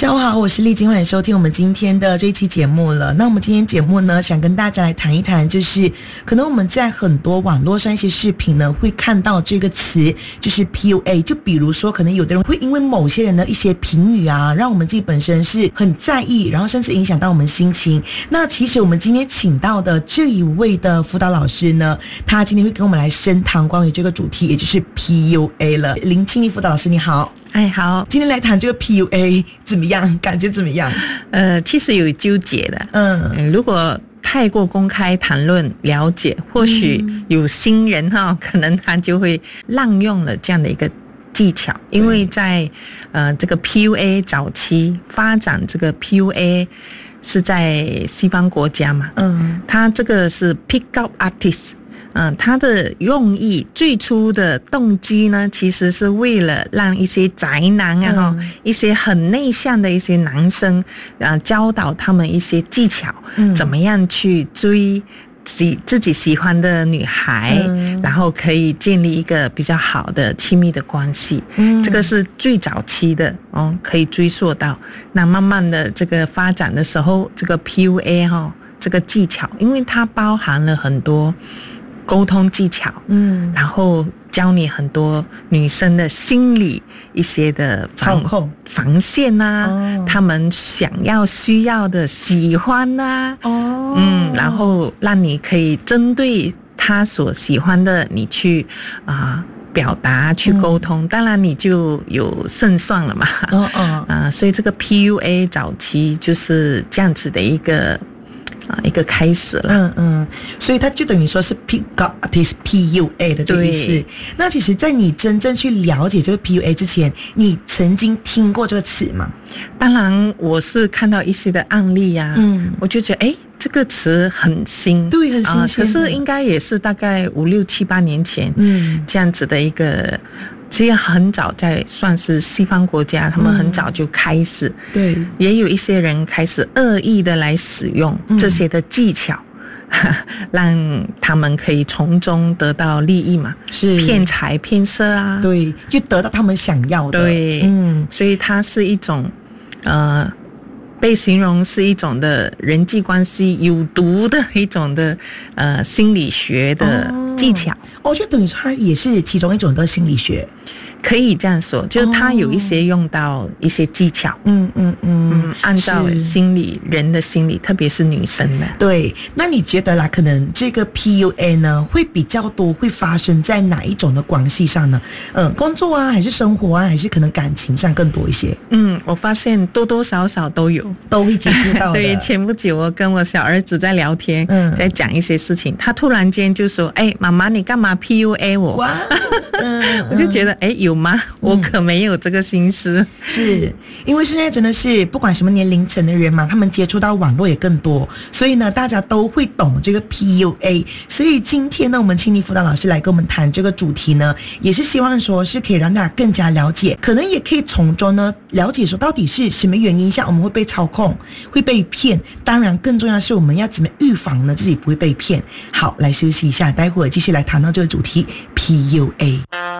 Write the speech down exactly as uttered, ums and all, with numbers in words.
下午好，我是丽晶，欢迎收听我们今天的这一期节目了。那我们今天节目呢，想跟大家来谈一谈，就是可能我们在很多网络上一些视频呢，会看到这个词，就是 P U A。就比如说，可能有的人会因为某些人的一些评语啊，让我们自己本身是很在意，然后甚至影响到我们心情。那其实我们今天请到的这一位的辅导老师呢，他今天会跟我们来深谈关于这个主题，也就是 P U A 了。林清妮辅导老师你好。 哎，好， 今天来谈这个 P U A 怎么样？感觉怎么样？ 呃，其实有纠结的。嗯、呃，如果太过公开谈论了解，或许有新人哈、哦，可能他就会滥用了这样的一个技巧，因为在呃这个 P U A 早期发展，这个 P U A 是在西方国家嘛，嗯，他这个是 pick up artist。嗯，他的用意最初的动机呢，其实是为了让一些宅男啊，嗯、一些很内向的一些男生啊，教导他们一些技巧，嗯、怎么样去追自己自己喜欢的女孩，嗯、然后可以建立一个比较好的亲密的关系。嗯，这个是最早期的哦，可以追溯到。那慢慢的这个发展的时候，这个 P U A 哈、哦，这个技巧，因为它包含了很多沟通技巧，嗯，然后教你很多女生的心理一些的操控防线啊，哦、他们想要需要的喜欢啊，哦，嗯，然后让你可以针对他所喜欢的你去啊、呃、表达去沟通，嗯、当然你就有胜算了嘛，哦哦，啊、呃，所以这个 P U A 早期就是这样子的一个。啊，一个开始了， 嗯嗯，所以它就等于说是 pick up artist P U A 的这个意思。那其实，在你真正去了解这个 P U A 之前，你曾经听过这个词吗？ 当然，我是看到一些的案例啊，嗯，我就觉得，哎，这个词很新， 对，很新鲜、呃。 可是应该也是大概五六七八年前，嗯，这样子的一个。其实很早在算是西方国家，他们很早就开始，嗯、对，也有一些人开始恶意的来使用这些的技巧，嗯、让他们可以从中得到利益嘛，是骗财骗色啊， 对，就得到他们想要的， 对，嗯，所以它是一种呃。被形容是一种的人际关系有毒的一种的呃心理学的技巧， 哦，就等于说它也是其中一种的心理学， 可以这样说，就是它有一些用到一些技巧，嗯嗯嗯，按照心理人的心理，特别是女生的。 对，那你觉得啦，可能这个 P U A 呢，会比较多会发生在哪一种的关系上呢？嗯，工作啊，还是生活啊，还是可能感情上更多一些？ 嗯，我发现多多少少都有， 都会接触到的。 对，前不久我跟我小儿子在聊天，嗯，在讲一些事情，他突然间就说：“哎，妈妈，你干嘛 P U A 我？”哇，嗯、我就觉得，哎，有吗？我可没有这个心思。嗯、 是因为现在真的是不管什么年龄层的人嘛，他们接触到网络也更多，所以呢，大家都会懂这个 P U A。所以今天呢，我们清妮辅导老师来跟我们谈这个主题呢，也是希望说是可以让大家更加了解，可能也可以从中呢了解说到底是什么原因下我们会被操控、会被骗。当然，更重要的是我们要怎么预防呢？自己不会被骗。好，来休息一下，待会儿继续来谈到这个主题 P U A。